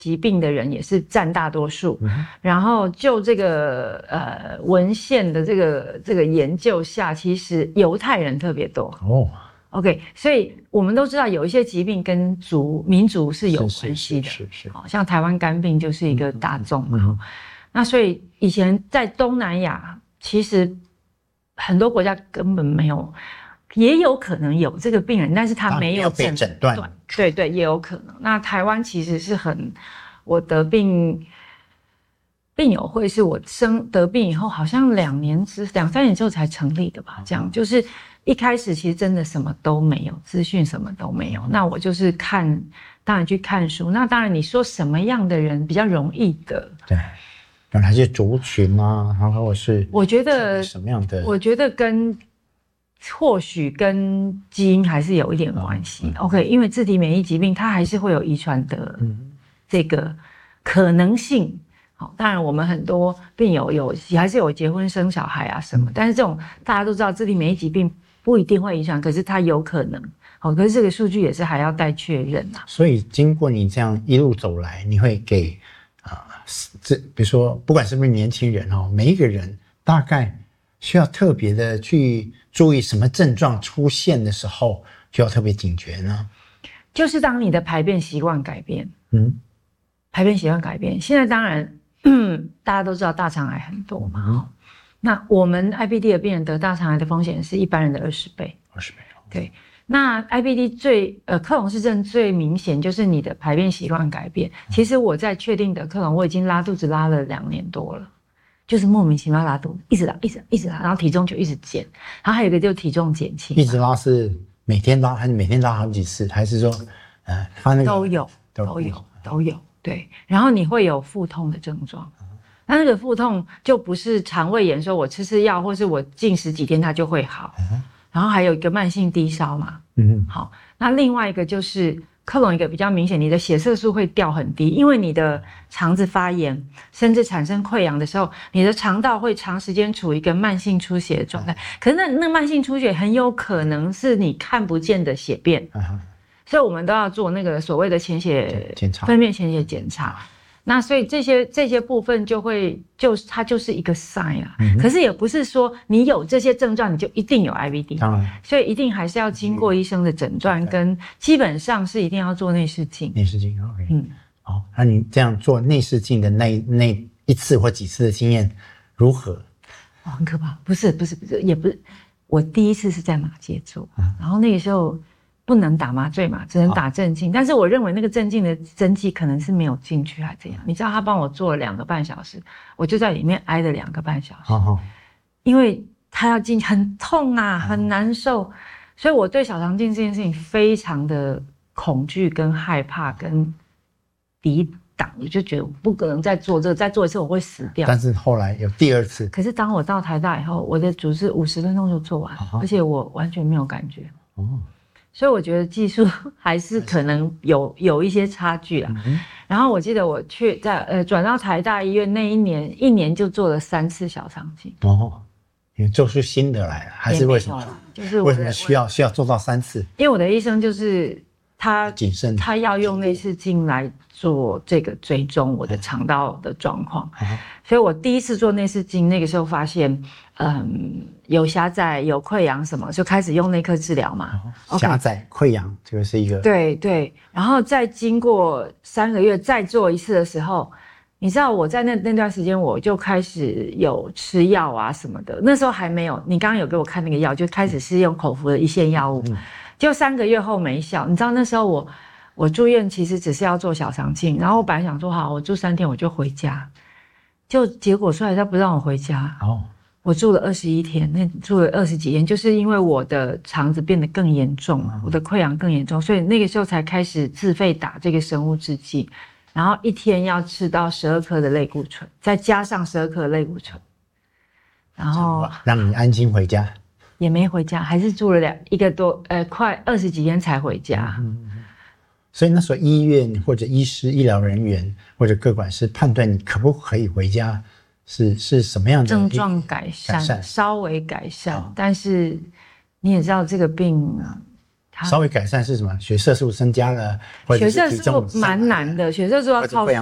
疾病的人也是占大多数。然后就这个文献的这个研究下，其实犹太人特别多。OK， 所以我们都知道有一些疾病跟民族是有关系的，是像台湾肝病就是一个大宗嘛。那所以以前在东南亚，其实很多国家根本没有，也有可能有这个病人，但是他没有被诊断。 对，也有可能。那台湾其实是我得病友会是我得病以后，好像2-3年之后才成立的吧？这样就是一开始其实真的什么都没有，资讯什么都没有。那我就是当然去看书。那当然你说什么样的人比较容易得？ 对，有哪些族群啊？然后是我觉得什么样的？ 我觉得或许跟基因还是有一点关系。OK， 因为自体免疫疾病它还是会有遗传的这个可能性。好，当然我们很多病友还是有结婚生小孩啊什么，但是这种大家都知道自体免疫疾病不一定会遗传，可是它有可能。好，可是这个数据也是还要待确认啊。 所以经过你这样一路走来，你会给比如说不管是不是年轻人每一个人大概需要特别的去注意什么症状出现的时候就要特别警觉呢？ 就是当你的排便习惯改变，排便习惯改变，现在当然大家都知道大肠癌很多嘛，那我们 IBD 的病人得大肠癌的风险是一般人的20倍。对，那 IBD 克隆氏症最明显就是你的排便习惯改变。其实我在确定得克隆，我已经拉肚子拉了2年多了，就是莫名其妙拉肚子，一直拉，然后体重就一直减。然后还有一个就是体重减轻。 一直拉是每天拉还是每天拉好几次，还是说他那个都有。对，然后你会有腹痛的症状，那个腹痛就不是肠胃炎，说我吃药或是我禁食几天它就会好。然后还有一个慢性低烧嘛。好，那另外一个就是克隆一个比较明显，你的血色素会掉很低，因为你的肠子发炎甚至产生溃疡的时候，你的肠道会长时间处于一个慢性出血的状态。可是那慢性出血很有可能是你看不见的血便。所以我们都要做那个所谓的粪便潜血检查。那所以这些部分它就是一个 sign 啦。可是也不是说你有这些症状你就一定有 IBD， 所以一定还是要经过医生的诊断，跟基本上是一定要做内视镜。 OK。好，那你这样做内视镜的那一次或几次的经验如何？ 很可怕。不是，也不是。我第一次是在马街做，然后那个时候不能打麻醉嘛，只能打镇静。但是我认为那个镇静的针剂可能是没有进去还这样。你知道他帮我做了2个半小时，我就在里面挨了2个半小时。因为他要进很痛啊，很难受，所以我对小肠镜这件事情非常的恐惧跟害怕跟抵挡，我就觉得我不可能再做这个，再做一次我会死掉。 但是后来有第2次。 可是当我到台大以后，我的组是50分钟就做完，而且我完全没有感觉。所以我觉得技术还是可能有一些差距啦。然后我记得我转到台大医院那一年就做了3次小肠镜。 你做出新的来了，还是为什么？就是为什么需要做到3次？ 因为我的医生就是他谨慎， 他要用内视镜来做这个追踪我的肠道的状况。所以我第一次做内视镜，那个时候发现有狭窄有溃疡什么，就开始用内科治疗嘛。 狭窄溃疡这个是一个对，然后再经过3个月再做一次的时候，你知道我在那段时间我就开始有吃药啊什么的，那时候还没有，你刚刚有给我看那个药，就开始是用口服的一线药物，就3个月后没效。你知道那时候我住院其实只是要做小肠镜，然后我本来想说好，我住3天我就回家，就结果出来他不让我回家。我住了21天，住了20几天，就是因为我的肠子变得更严重，我的溃疡更严重，所以那个时候才开始自费打这个生物制剂，然后1天要吃到12颗的类固醇，再加上12颗的类固醇，然后让你安心回家。 也没回家，还是住了快20几天才回家。 所以那时候医院或者医师、医疗人员或者个管师判断你可不可以回家，是什么样的症状改善，稍微改善，但是你也知道这个病稍微改善是什么？血色素增加了，或者血色是体重素蛮难的，血色素要靠